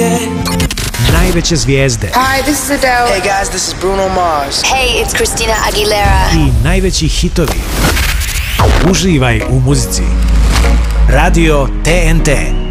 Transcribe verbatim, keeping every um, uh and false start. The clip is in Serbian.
Najveće zvijezde. Hi, this is Adele. Hey guys, this is Bruno Mars. Hey, it's Christina Aguilera. I najveći hitovi. Uživaj u muzici. Radio T N T.